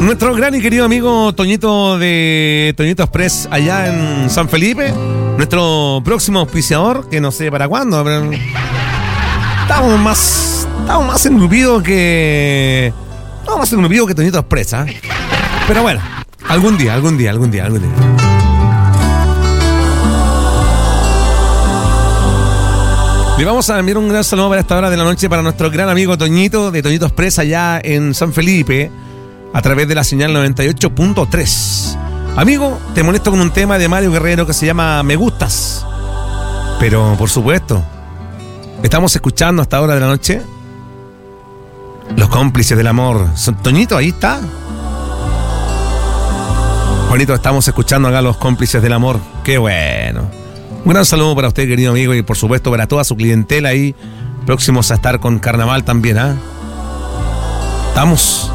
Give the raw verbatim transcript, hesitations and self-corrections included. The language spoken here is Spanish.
Nuestro gran y querido amigo Toñito de Toñito Express allá en San Felipe, nuestro próximo auspiciador, que no sé para cuándo, pero estamos más, estamos más engrupidos que, estamos más engrupidos que Toñito Express, ¿eh? Pero bueno, algún día, algún día, algún día, algún día. Le vamos a enviar un gran saludo para esta hora de la noche para nuestro gran amigo Toñito de Toñito Express allá en San Felipe, a través de la señal noventa y ocho punto tres. Amigo, te molesto con un tema de Mario Guerrero que se llama Me Gustas. Pero, por supuesto, estamos escuchando hasta hora de la noche Los Cómplices del Amor. Toñito, ahí está. Bonito, estamos escuchando acá Los Cómplices del Amor. Qué bueno. Un gran saludo para usted, querido amigo, y por supuesto para toda su clientela ahí, próximos a estar con Carnaval también, ¿ah? ¿eh? Estamos...